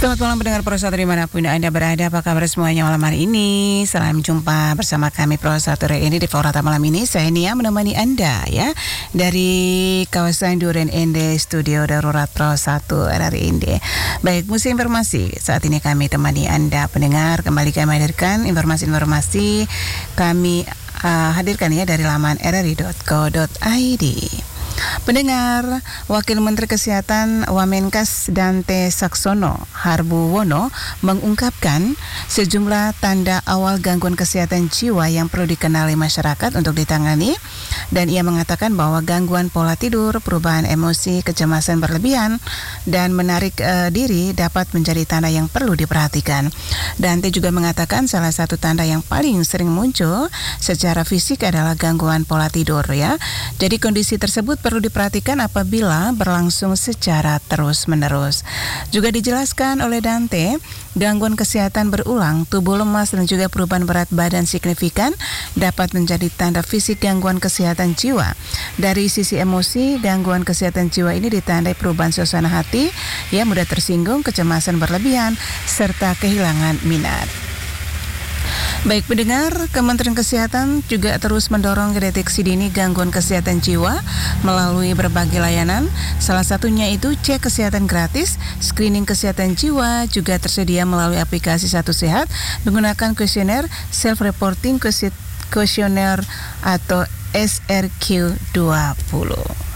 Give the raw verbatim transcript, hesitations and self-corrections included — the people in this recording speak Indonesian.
Selamat malam pendengar Pro satu dimanapun Anda berada. Apa kabar semuanya malam hari ini? Salam jumpa bersama kami Pro satu ini di Florata malam ini. Saya Nia menemani Anda ya dari kawasan Duren Ende Studio Darurat Pro satu R R I Inde. Baik, musim informasi. Saat ini kami temani Anda pendengar. Kembali kami hadirkan informasi-informasi kami uh, hadirkan ya dari laman r r i dot co dot i d. Pendengar, Wakil Menteri Kesehatan Wamenkes Dante Saxono Harbuwono mengungkapkan sejumlah tanda awal gangguan kesehatan jiwa yang perlu dikenali masyarakat untuk ditangani, dan ia mengatakan bahwa gangguan pola tidur, perubahan emosi, kecemasan berlebihan, dan menarik uh, diri dapat menjadi tanda yang perlu diperhatikan. Dante juga mengatakan salah satu tanda yang paling sering muncul secara fisik adalah gangguan pola tidur ya. Jadi kondisi tersebut perlu diperhatikan apabila berlangsung secara terus-menerus. Juga dijelaskan oleh Dante, gangguan kesehatan berulang, tubuh lemas dan juga perubahan berat badan signifikan dapat menjadi tanda fisik gangguan kesehatan jiwa. Dari sisi emosi, gangguan kesehatan jiwa ini ditandai perubahan suasana hati, ya mudah tersinggung, kecemasan berlebihan, serta kehilangan minat. Baik pendengar, Kementerian Kesehatan juga terus mendorong deteksi dini gangguan kesehatan jiwa melalui berbagai layanan. Salah satunya itu cek kesehatan gratis, screening kesehatan jiwa juga tersedia melalui aplikasi Satu Sehat menggunakan kuesioner self-reporting kuesioner atau S R Q dua puluh.